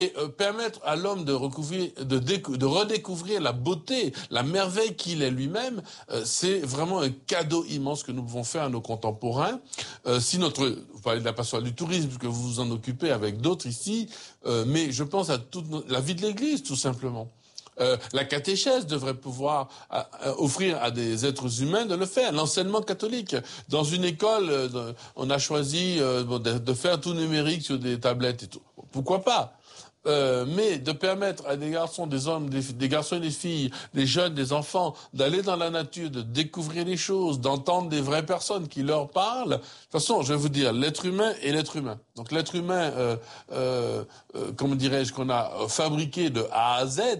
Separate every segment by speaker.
Speaker 1: et permettre à l'homme de redécouvrir la beauté, la merveille qu'il est lui-même, c'est vraiment un cadeau immense que nous pouvons faire à nos contemporains. Vous parlez de la pastorale du tourisme, que vous vous en occupez avec d'autres ici, mais je pense à toute la vie de l'Église, tout simplement. La catéchèse devrait pouvoir offrir à des êtres humains de le faire. L'enseignement catholique. Dans une école, on a choisi de faire tout numérique sur des tablettes et tout. Pourquoi pas? Mais de permettre à des garçons, des hommes, des garçons et des filles, des jeunes, des enfants, d'aller dans la nature, de découvrir les choses, d'entendre des vraies personnes qui leur parlent. De toute façon, je vais vous dire, l'être humain est l'être humain. Donc l'être humain, comment dirais-je, qu'on a fabriqué de A à Z,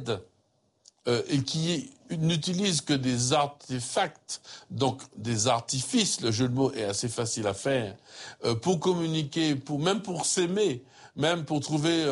Speaker 1: et qui n'utilise que des artefacts, donc des artifices, le jeu de mots est assez facile à faire, pour communiquer, même pour s'aimer, même pour trouver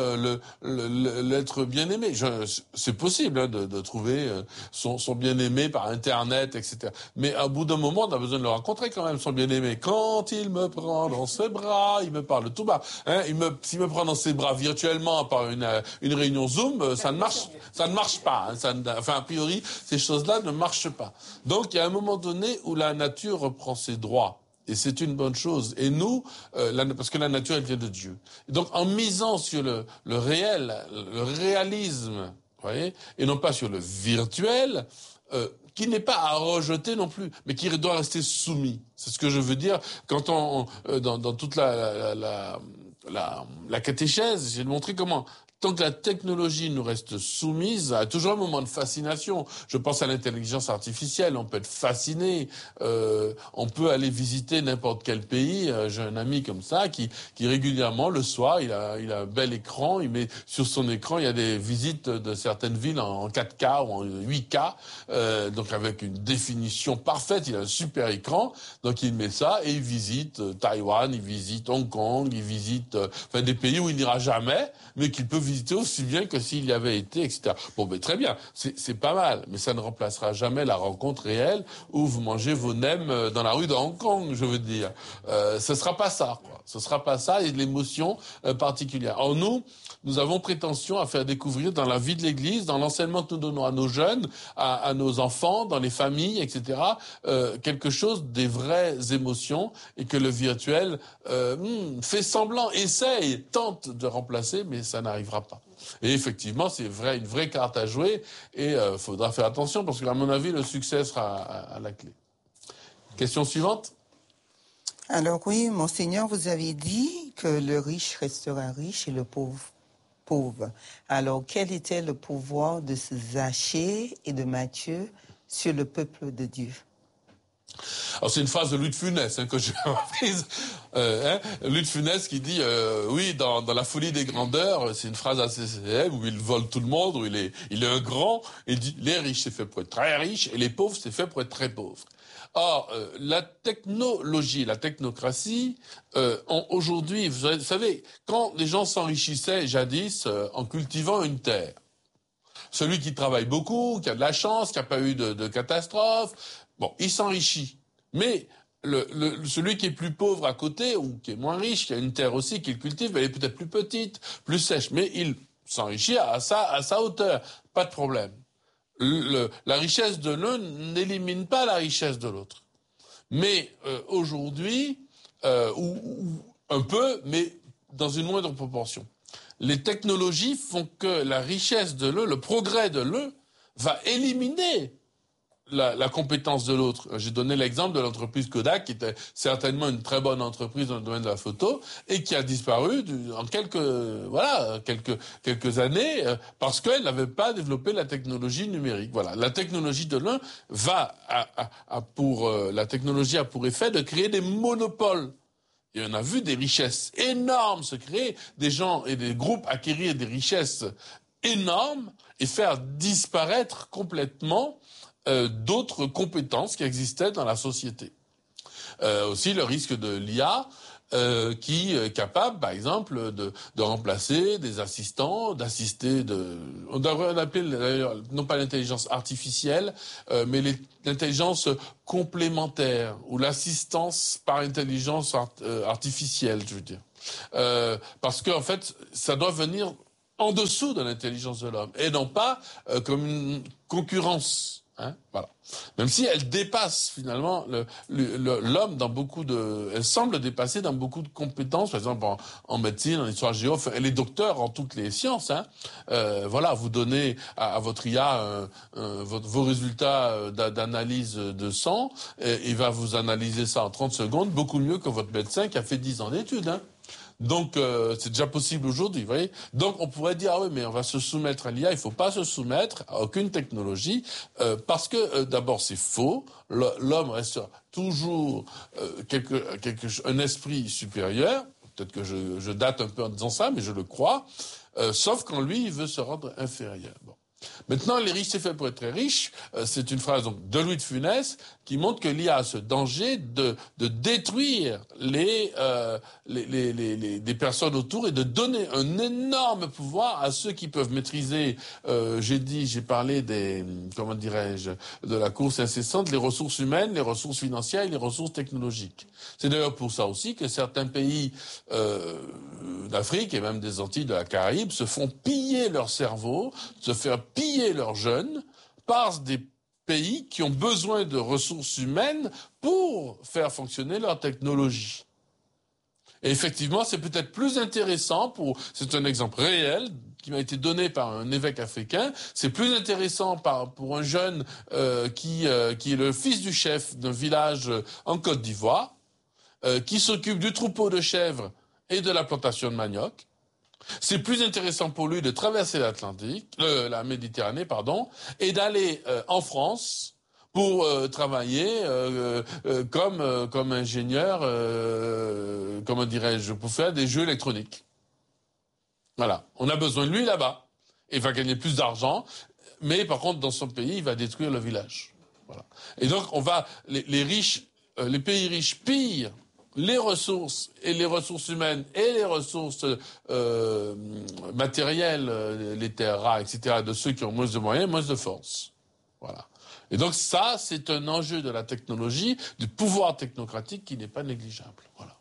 Speaker 1: l'être bien-aimé. C'est possible de trouver son bien-aimé par Internet, etc. Mais à bout d'un moment, on a besoin de le rencontrer quand même, son bien-aimé. Quand il me prend dans ses bras, il me parle tout bas. S'il me prend dans ses bras virtuellement par une réunion Zoom, ça ne marche pas. A priori, ces choses-là ne marchent pas. Donc, il y a un moment donné où la nature reprend ses droits. Et c'est une bonne chose. Et nous, parce que la nature, elle vient de Dieu. Et donc, en misant sur le réel, le réalisme, vous voyez, et non pas sur le virtuel, qui n'est pas à rejeter non plus, mais qui doit rester soumis. C'est ce que je veux dire quand dans toute la catéchèse, j'ai montré comment. Tant que la technologie nous reste soumise, à toujours un moment de fascination. Je pense à l'intelligence artificielle, on peut être fasciné, on peut aller visiter n'importe quel pays. J'ai un ami comme ça qui régulièrement le soir, il a un bel écran, il met sur son écran, il y a des visites de certaines villes en 4K ou en 8K, donc avec une définition parfaite. Il a un super écran, donc il met ça et il visite Taïwan, il visite Hong Kong, il visite des pays où il n'ira jamais, mais qu'il peut visiter aussi bien que s'il y avait été, etc. Bon, ben très bien, c'est pas mal, mais ça ne remplacera jamais la rencontre réelle où vous mangez vos nems dans la rue de Hong Kong, je veux dire. Ce sera pas ça, quoi. Ce sera pas ça, et de l'émotion particulière. Or, nous avons prétention à faire découvrir dans la vie de l'Église, dans l'enseignement que nous donnons à nos jeunes, à nos enfants, dans les familles, etc., quelque chose des vraies émotions, et que le virtuel fait semblant, essaye, tente de remplacer, mais ça n'arrivera pas. Et effectivement, c'est vrai, une vraie carte à jouer, et faudra faire attention, parce qu'à mon avis, le succès sera à la clé. Question suivante.
Speaker 2: Alors oui, Monseigneur, vous avez dit que le riche restera riche et le pauvre pauvre. Alors, quel était le pouvoir de Zachée et de Matthieu sur le peuple de Dieu?
Speaker 1: Alors c'est une phrase de Louis de Funès que j'ai reprise. Louis de Funès qui dit oui, dans la folie des grandeurs, c'est une phrase assez célèbre où il vole tout le monde, où il est un grand, et il dit les riches c'est fait pour être très riches et les pauvres c'est fait pour être très pauvres. Or, la technologie, la technocratie, ont aujourd'hui, vous savez, quand les gens s'enrichissaient jadis en cultivant une terre, celui qui travaille beaucoup, qui a de la chance, qui n'a pas eu de catastrophe, bon, il s'enrichit. Mais celui qui est plus pauvre à côté, ou qui est moins riche, qui a une terre aussi qu'il cultive, elle est peut-être plus petite, plus sèche, mais il s'enrichit à sa hauteur, pas de problème. La richesse de l'un n'élimine pas la richesse de l'autre. Mais aujourd'hui, ou un peu, mais dans une moindre proportion. Les technologies font que la richesse de l'un, le progrès de l'un, va éliminer la compétence de l'autre. J'ai donné l'exemple de l'entreprise Kodak, qui était certainement une très bonne entreprise dans le domaine de la photo, et qui a disparu en quelques années, parce qu'elle n'avait pas développé la technologie numérique. Voilà. La technologie de l'un la technologie a pour effet de créer des monopoles. Et on a vu des richesses énormes se créer, des gens et des groupes acquérir des richesses énormes et faire disparaître complètement d'autres compétences qui existaient dans la société. Aussi le risque de l'IA qui est capable, par exemple, de remplacer des assistants, on devrait appeler d'ailleurs non pas l'intelligence artificielle, mais l'intelligence complémentaire ou l'assistance par intelligence artificielle, je veux dire. Parce qu'en fait, ça doit venir en dessous de l'intelligence de l'homme, et non pas comme une concurrence. Hein, voilà. Même si elle dépasse finalement l'homme dans beaucoup de... Elle semble dépasser dans beaucoup de compétences, par exemple en médecine, en histoire géo, elle est docteur en toutes les sciences. Hein. Voilà, vous donnez à votre IA vos résultats d'analyse de sang, et il va vous analyser ça en 30 secondes, beaucoup mieux que votre médecin qui a fait 10 ans d'études. Hein. Donc c'est déjà possible aujourd'hui, vous voyez. Donc on pourrait dire ah oui, mais on va se soumettre à l'IA. Il faut pas se soumettre à aucune technologie parce que d'abord c'est faux. L'homme reste toujours un esprit supérieur. Peut-être que je date un peu en disant ça, mais je le crois. Sauf quand lui il veut se rendre inférieur. Bon. Maintenant, les riches, c'est fait pour être très riches. C'est une phrase donc de Louis de Funès qui montre que l'IA a ce danger de détruire les personnes autour et de donner un énorme pouvoir à ceux qui peuvent maîtriser. J'ai parlé de la course incessante, les ressources humaines, les ressources financières et les ressources technologiques. C'est d'ailleurs pour ça aussi que certains pays d'Afrique et même des Antilles, de la Caraïbe, se font piller leur cerveau, se faire piller leurs jeunes par des pays qui ont besoin de ressources humaines pour faire fonctionner leur technologie. Et effectivement, c'est peut-être plus intéressant c'est un exemple réel qui m'a été donné par un évêque africain, c'est plus intéressant pour un jeune qui est le fils du chef d'un village en Côte d'Ivoire, qui s'occupe du troupeau de chèvres et de la plantation de manioc. C'est plus intéressant pour lui de traverser la Méditerranée, et d'aller en France pour travailler comme ingénieur, comment dirais-je, pour faire des jeux électroniques. Voilà, on a besoin de lui là-bas. Il va gagner plus d'argent, mais par contre, dans son pays, il va détruire le village. Voilà. Et donc, les pays riches pillent les ressources humaines et les ressources matérielles, les terres rares, etc., de ceux qui ont moins de moyens, moins de force. Voilà. Et donc ça, c'est un enjeu de la technologie, du pouvoir technocratique qui n'est pas négligeable. Voilà.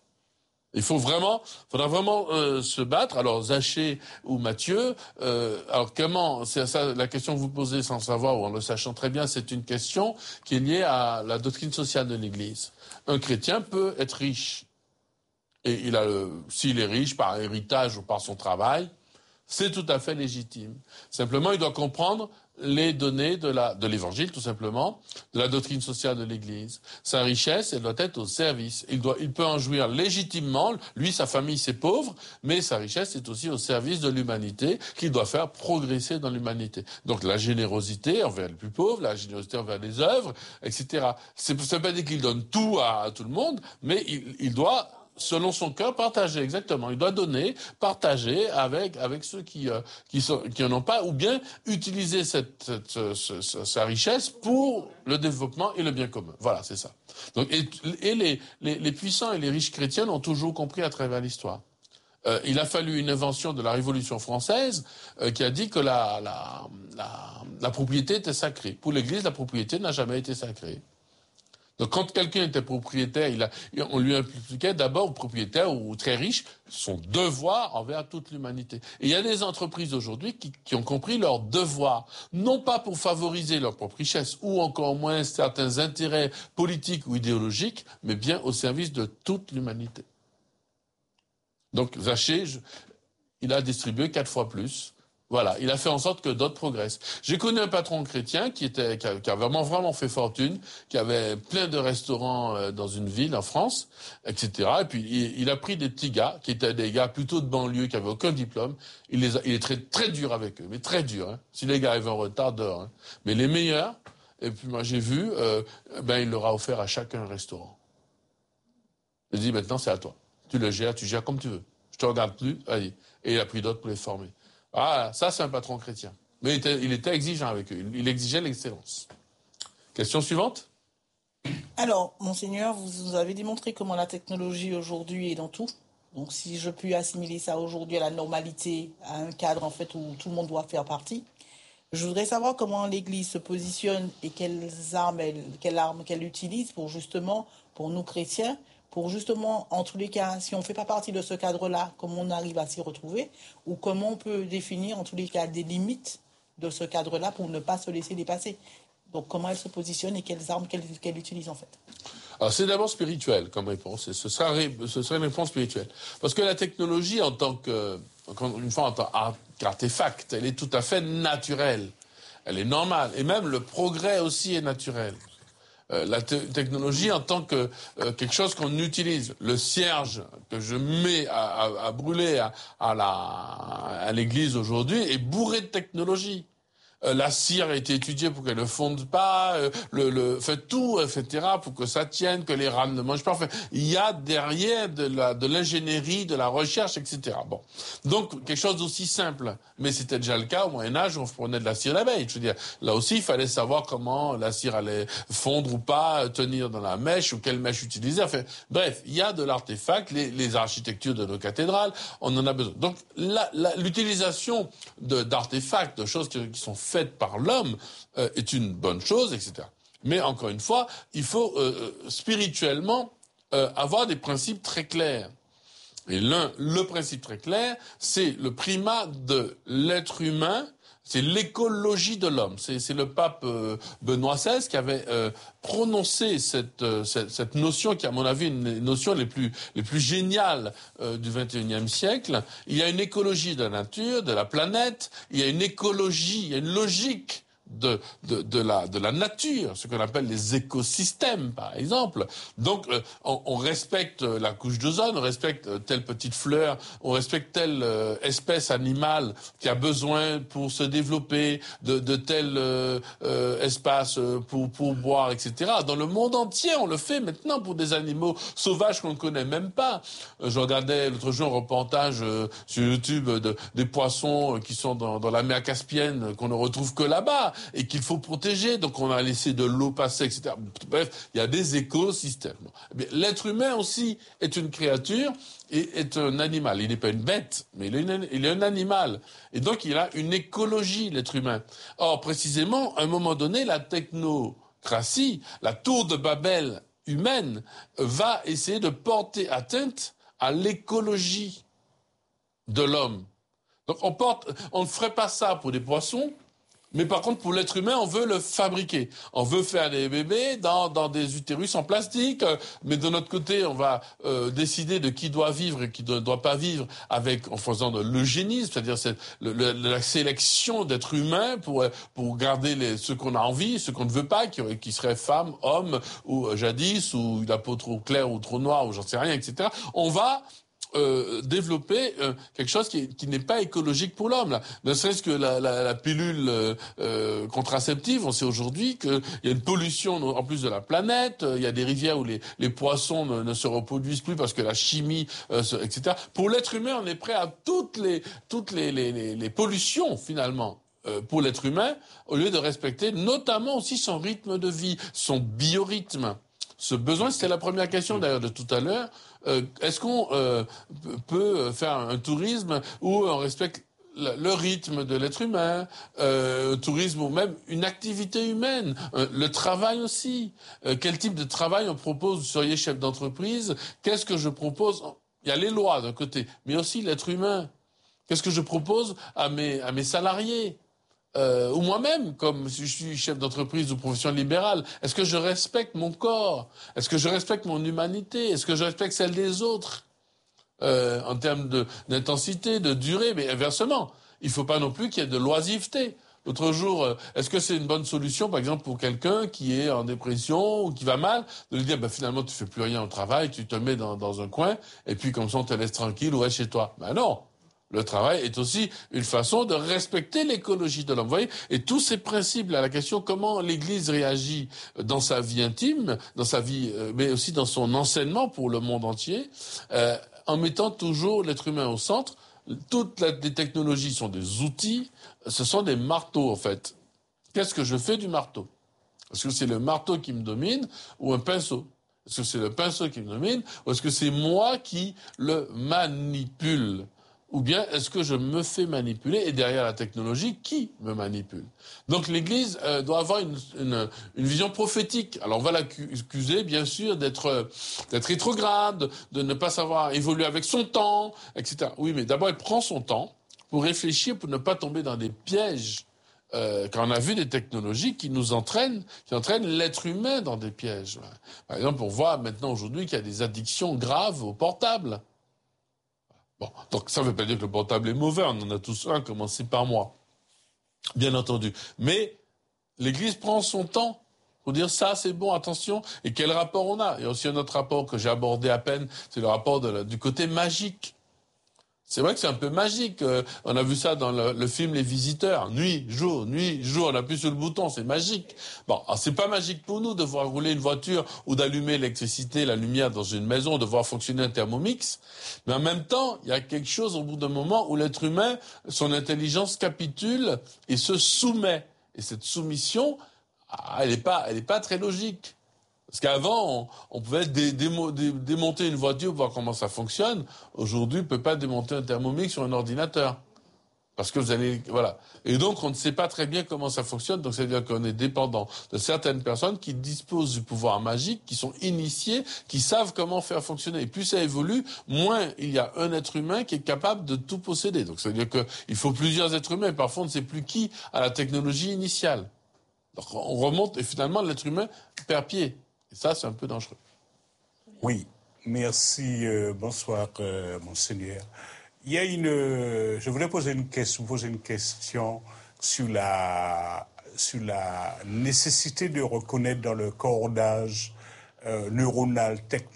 Speaker 1: Faudra vraiment se battre. Alors Zaché ou Mathieu, alors comment, c'est ça la question que vous posez sans savoir ou en le sachant très bien, c'est une question qui est liée à la doctrine sociale de l'Église. Un chrétien peut être riche. Et s'il est riche par héritage ou par son travail, c'est tout à fait légitime. Simplement, il doit comprendre les données de l'évangile, tout simplement, de la doctrine sociale de l'Église. Sa richesse, elle doit être au service. Il peut en jouir légitimement. Lui, sa famille, c'est pauvre, mais sa richesse est aussi au service de l'humanité, qu'il doit faire progresser dans l'humanité. Donc la générosité envers les plus pauvres, la générosité envers les œuvres, etc. Ça ne veut pas dire qu'il donne tout à tout le monde, mais il doit, selon son cœur, partager, exactement. Il doit donner, partager avec ceux qui en ont pas, ou bien utiliser sa richesse pour le développement et le bien commun. Voilà, c'est ça. Donc, et les puissants et les riches chrétiens l'ont toujours compris à travers l'histoire. Il a fallu une invention de la Révolution française qui a dit que la propriété était sacrée. Pour l'Église, la propriété n'a jamais été sacrée. Donc quand quelqu'un était propriétaire, on lui impliquait d'abord, au propriétaire ou très riche, son devoir envers toute l'humanité. Et il y a des entreprises aujourd'hui qui ont compris leur devoir, non pas pour favoriser leur propre richesse, ou encore moins certains intérêts politiques ou idéologiques, mais bien au service de toute l'humanité. Donc Zaché, il a distribué 4 fois plus. Voilà, il a fait en sorte que d'autres progressent. J'ai connu un patron chrétien qui a vraiment fait fortune, qui avait plein de restaurants dans une ville en France, etc. Et puis il a pris des petits gars, qui étaient des gars plutôt de banlieue, qui avaient aucun diplôme. Il est très très dur avec eux, mais très dur. Hein. Si les gars arrivent en retard, dehors. Hein. Mais les meilleurs, et puis moi j'ai vu, il leur a offert à chacun un restaurant. Il dit maintenant c'est à toi. Tu gères comme tu veux. Je te regarde plus, allez. Et il a pris d'autres pour les former. Ah, ça c'est un patron chrétien. Mais il était exigeant avec eux. Il exigeait l'excellence. Question suivante.
Speaker 3: Alors, monseigneur, vous nous avez démontré comment la technologie aujourd'hui est dans tout. Donc, si je puis assimiler ça aujourd'hui à la normalité, à un cadre en fait où tout le monde doit faire partie, je voudrais savoir comment l'Église se positionne et quelles armes qu'elle utilise pour justement, pour nous chrétiens, pour justement, en tous les cas, si on ne fait pas partie de ce cadre-là, comment on arrive à s'y retrouver, ou comment on peut définir, en tous les cas, des limites de ce cadre-là pour ne pas se laisser dépasser. Donc, comment elle se positionne et quelles armes qu'elle utilise, en fait.
Speaker 1: Alors, c'est d'abord spirituel comme réponse, et ce serait une réponse spirituelle. Parce que la technologie, en tant qu'artefact, elle est tout à fait naturelle. Elle est normale. Et même le progrès aussi est naturel. La technologie en tant que quelque chose qu'on utilise. Le cierge que je mets à brûler à l'église aujourd'hui est bourré de technologie. La cire a été étudiée pour qu'elle ne fonde pas, fait tout, etc., pour que ça tienne, que les rames ne mangent pas. Enfin, il y a derrière de l'ingénierie, de la recherche, etc. Bon. Donc, quelque chose d'aussi simple. Mais c'était déjà le cas au Moyen-Âge, on prenait de la cire d'abeille. Je veux dire, là aussi, il fallait savoir comment la cire allait fondre ou pas, tenir dans la mèche, ou quelle mèche utiliser. Enfin, bref, il y a de l'artefact, les architectures de nos cathédrales, on en a besoin. Donc, l'utilisation d'artefacts, de choses qui sont faites par l'homme, est une bonne chose, etc. Mais encore une fois, il faut spirituellement avoir des principes très clairs. Et le principe très clair, c'est le primat de l'être humain, c'est l'écologie de l'homme. C'est le pape Benoît XVI qui avait prononcé cette notion, qui à mon avis est une notion les plus géniales du XXIe siècle. Il y a une écologie de la nature, de la planète. Il y a une écologie, il y a une logique de la nature, ce qu'on appelle les écosystèmes, par exemple. Donc, on respecte la couche d'ozone, on respecte telle petite fleur, on respecte telle espèce animale qui a besoin pour se développer de tel espace pour boire, etc. Dans le monde entier, on le fait maintenant pour des animaux sauvages qu'on ne connaît même pas. Je regardais l'autre jour un reportage sur YouTube des poissons qui sont dans la mer Caspienne, qu'on ne retrouve que là-bas, et qu'il faut protéger, donc on a laissé de l'eau passer, etc. Bref, il y a des écosystèmes. L'être humain aussi est une créature et est un animal. Il n'est pas une bête, mais il est un animal. Et donc il a une écologie, l'être humain. Or, précisément, à un moment donné, la technocratie, la tour de Babel humaine, va essayer de porter atteinte à l'écologie de l'homme. Donc on ne ferait pas ça pour des poissons, mais par contre, pour l'être humain, on veut le fabriquer. On veut faire des bébés dans des utérus en plastique, mais de notre côté, on va décider de qui doit vivre et qui ne doit pas vivre en faisant de l'eugénisme, c'est-à-dire la sélection d'êtres humains pour garder ceux qu'on a envie, ceux qu'on ne veut pas, qui seraient femmes, hommes, ou jadis, ou la peau trop claire ou trop noire, ou j'en sais rien, etc. On va développer quelque chose qui n'est pas écologique pour l'homme. Là. Ne serait-ce que la pilule contraceptive, on sait aujourd'hui qu'il y a une pollution en plus de la planète, il y a des rivières où les poissons ne se reproduisent plus parce que la chimie, etc. Pour l'être humain, on est prêt à toutes les pollutions finalement. Pour l'être humain, au lieu de respecter notamment aussi son rythme de vie, son biorhythme. Ce besoin, c'était la première question d'ailleurs de tout à l'heure. Est-ce qu'on peut faire un tourisme où on respecte le rythme de l'être humain, tourisme ou même une activité humaine, le travail aussi. Quel type de travail on propose? Vous seriez chef d'entreprise. Qu'est-ce que je propose? Il y a les lois d'un côté, mais aussi l'être humain. Qu'est-ce que je propose à mes salariés? Ou moi-même, comme si je suis chef d'entreprise ou profession libérale, est-ce que je respecte mon corps? Est-ce que je respecte mon humanité? Est-ce que je respecte celle des autres? En termes d'intensité, de durée, mais inversement, il ne faut pas non plus qu'il y ait de l'oisiveté. L'autre jour, est-ce que c'est une bonne solution, par exemple, pour quelqu'un qui est en dépression ou qui va mal, de lui dire, finalement, tu fais plus rien au travail, tu te mets dans un coin, et puis comme ça, on te laisse tranquille ou reste chez toi. Non. Le travail est aussi une façon de respecter l'écologie de l'homme. Vous voyez, et tous ces principes, là, la question comment l'Église réagit dans sa vie intime, dans sa vie, mais aussi dans son enseignement pour le monde entier, en mettant toujours l'être humain au centre. Toutes les technologies sont des outils, ce sont des marteaux en fait. Qu'est-ce que je fais du marteau? Est-ce que c'est le marteau qui me domine ou un pinceau? Est-ce que c'est le pinceau qui me domine ou est-ce que c'est moi qui le manipule? ou bien est-ce que je me fais manipuler et derrière la technologie, qui me manipule? Donc l'Église doit avoir une vision prophétique. Alors on va l'accuser, bien sûr, d'être rétrograde, de ne pas savoir évoluer avec son temps, etc. Oui, mais d'abord elle prend son temps pour réfléchir, pour ne pas tomber dans des pièges. Quand on a vu des technologies qui entraînent l'être humain dans des pièges. Par exemple, on voit maintenant aujourd'hui qu'il y a des addictions graves au portable. Bon, donc ça ne veut pas dire que le portable est mauvais, on en a tous un, commencez par moi, bien entendu. Mais l'Église prend son temps pour dire ça, c'est bon, attention, et quel rapport on a. Il y a aussi un autre rapport que j'ai abordé à peine, c'est le rapport du côté magique. C'est vrai que c'est un peu magique. On a vu ça dans le film Les Visiteurs. Nuit, jour, on appuie sur le bouton, c'est magique. Bon, alors c'est pas magique pour nous de voir rouler une voiture ou d'allumer l'électricité, la lumière dans une maison, de voir fonctionner un thermomix. Mais en même temps, il y a quelque chose au bout d'un moment où l'être humain, son intelligence capitule et se soumet. Et cette soumission, elle est pas très logique. Parce qu'avant, on pouvait démonter une voiture pour voir comment ça fonctionne. Aujourd'hui, on ne peut pas démonter un thermomix sur un ordinateur. Parce que voilà. Et donc, on ne sait pas très bien comment ça fonctionne. Donc, ça veut dire qu'on est dépendant de certaines personnes qui disposent du pouvoir magique, qui sont initiées, qui savent comment faire fonctionner. Et plus ça évolue, moins il y a un être humain qui est capable de tout posséder. Donc, ça veut dire qu'il faut plusieurs êtres humains. Et parfois, on ne sait plus qui a la technologie initiale. Donc, on remonte et finalement, l'être humain perd pied. Et ça, c'est un peu dangereux.
Speaker 4: Oui, merci. Bonsoir, Monseigneur. Je voulais poser une question sur la nécessité de reconnaître dans le codage neuronal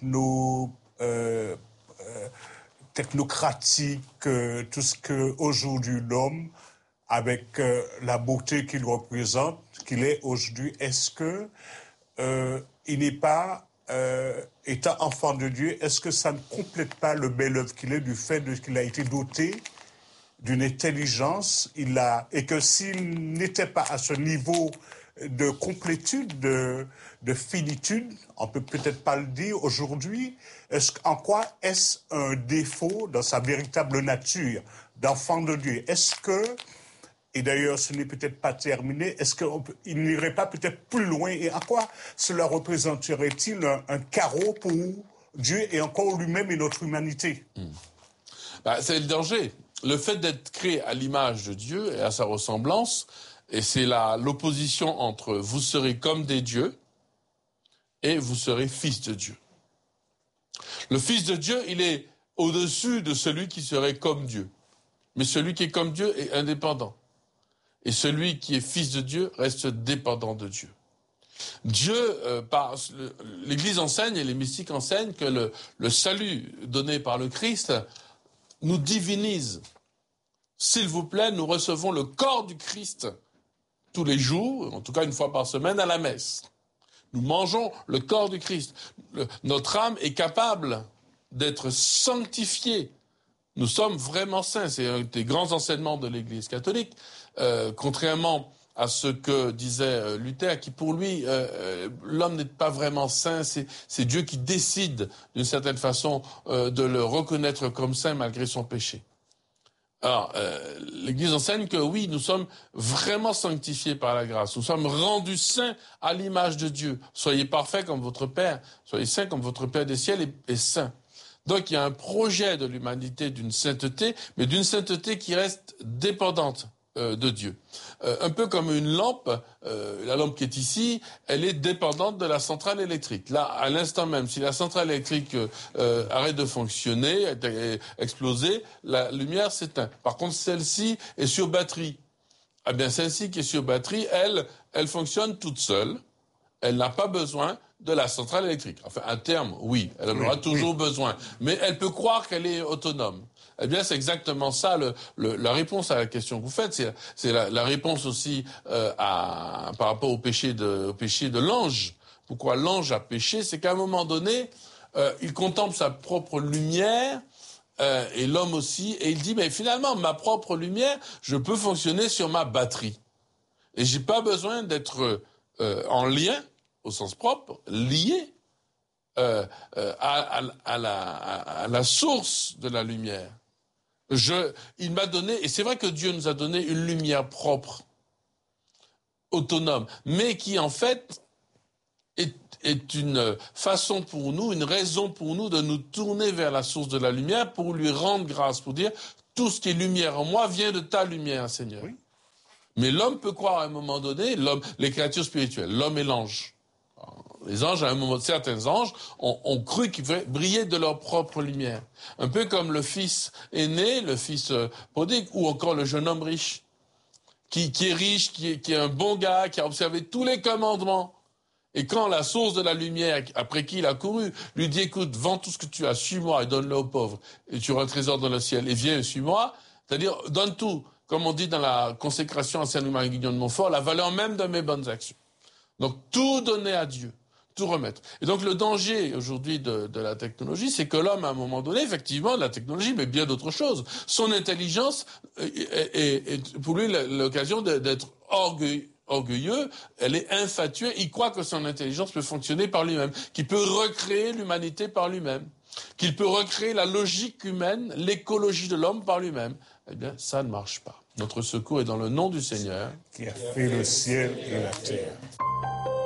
Speaker 4: technocratique tout ce que aujourd'hui l'homme, avec la beauté qu'il représente, qu'il est aujourd'hui, est-ce que il n'est pas, étant enfant de Dieu, est-ce que ça ne complète pas le bel œuvre qu'il est du fait qu'il a été doté d'une intelligence, et que s'il n'était pas à ce niveau de complétude, de finitude, on peut peut-être pas le dire aujourd'hui, en quoi est-ce un défaut dans sa véritable nature d'enfant de Dieu? Est-ce que, et d'ailleurs, ce n'est peut-être pas terminé, est-ce qu'il n'irait pas peut-être plus loin? Et en quoi cela représenterait-il un carreau pour Dieu et encore lui-même et notre humanité?
Speaker 1: C'est le danger. Le fait d'être créé à l'image de Dieu et à sa ressemblance, et c'est l'opposition entre vous serez comme des dieux et vous serez fils de Dieu. Le fils de Dieu, il est au-dessus de celui qui serait comme Dieu. Mais celui qui est comme Dieu est indépendant. Et celui qui est fils de Dieu reste dépendant de Dieu. L'Église enseigne et les mystiques enseignent que le salut donné par le Christ nous divinise. S'il vous plaît, nous recevons le corps du Christ tous les jours, en tout cas une fois par semaine, à la messe. Nous mangeons le corps du Christ. Notre âme est capable d'être sanctifiée. Nous sommes vraiment saints. C'est un des grands enseignements de l'Église catholique. Contrairement à ce que disait Luther, qui pour lui, l'homme n'est pas vraiment saint, c'est Dieu qui décide d'une certaine façon de le reconnaître comme saint malgré son péché. Alors, l'Église enseigne que oui, nous sommes vraiment sanctifiés par la grâce. Nous sommes rendus saints à l'image de Dieu. Soyez parfaits comme votre Père, soyez saints comme votre Père des ciels est saint. Donc il y a un projet de l'humanité d'une sainteté, mais d'une sainteté qui reste dépendante de Dieu. Un peu comme une lampe, la lampe qui est ici, elle est dépendante de la centrale électrique. Là, à l'instant même, si la centrale électrique arrête de fonctionner, exploser, la lumière s'éteint. Par contre, celle-ci est sur batterie. Eh bien, celle-ci qui est sur batterie, elle fonctionne toute seule. Elle n'a pas besoin de la centrale électrique. Enfin, à terme, oui, elle en aura toujours besoin. Mais elle peut croire qu'elle est autonome. Eh bien, c'est exactement ça la réponse à la question que vous faites. C'est la réponse aussi par rapport au péché de l'ange. Pourquoi l'ange a péché? C'est qu'à un moment donné, il contemple sa propre lumière, et l'homme aussi, et il dit, mais finalement, ma propre lumière, je peux fonctionner sur ma batterie. Et j'ai pas besoin d'être en lien, au sens propre, lié à la source de la lumière. Il m'a donné, et c'est vrai que Dieu nous a donné une lumière propre, autonome, mais qui en fait est une façon pour nous, une raison pour nous de nous tourner vers la source de la lumière pour lui rendre grâce, pour dire tout ce qui est lumière en moi vient de ta lumière, Seigneur. Oui. Mais l'homme peut croire à un moment donné, les créatures spirituelles, l'homme et l'ange. Les anges, à un moment, certains anges ont cru qu'ils pouvaient briller de leur propre lumière. Un peu comme le fils aîné, le fils prodigue, ou encore le jeune homme riche, qui est riche, qui est un bon gars, qui a observé tous les commandements. Et quand la source de la lumière, après qui il a couru, lui dit, écoute, vends tout ce que tu as, suis-moi et donne-le aux pauvres, et tu auras un trésor dans le ciel, et viens et suis-moi, c'est-à-dire, donne tout, comme on dit dans la consécration à Saint-Louis-Marie-Guignon de Montfort, la valeur même de mes bonnes actions. Donc, tout donner à Dieu, tout remettre. Et donc, le danger, aujourd'hui, de la technologie, c'est que l'homme, à un moment donné, effectivement, de la technologie, mais bien d'autres choses, son intelligence est pour lui l'occasion d'être orgueilleux, elle est infatuée, il croit que son intelligence peut fonctionner par lui-même, qu'il peut recréer l'humanité par lui-même, qu'il peut recréer la logique humaine, l'écologie de l'homme par lui-même. Eh bien, ça ne marche pas. Notre secours est dans le nom du Seigneur,
Speaker 4: qui a fait le ciel et la terre.